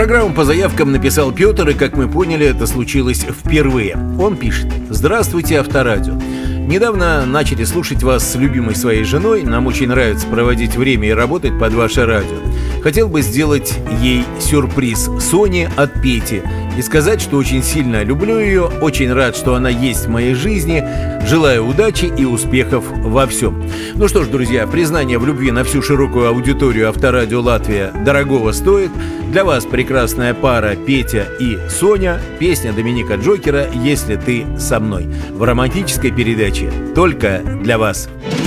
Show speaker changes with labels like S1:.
S1: Программу по заявкам написал Петр, и, как мы поняли, это случилось впервые. Он пишет: «Здравствуйте, Авторадио. Недавно начали слушать вас с любимой своей женой. Нам очень нравится проводить время и работать под ваше радио. Хотел бы сделать ей сюрприз Соне от Пети и сказать, что очень сильно люблю ее, очень рад, что она есть в моей жизни. Желаю удачи и успехов во всем». Ну что ж, друзья, признание в любви на всю широкую аудиторию Авторадио Латвия дорогого стоит. Для вас прекрасная пара Петя и Соня. Песня Доминика Джокера «Если ты со мной» в романтической передаче только для вас.